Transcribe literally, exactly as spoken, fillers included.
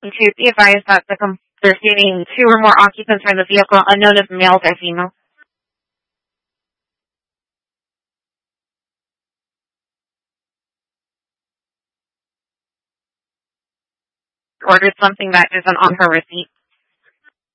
To be advised that the com- there's stating two or more occupants are in the vehicle, unknown if males or female. Ordered something that isn't on her receipt.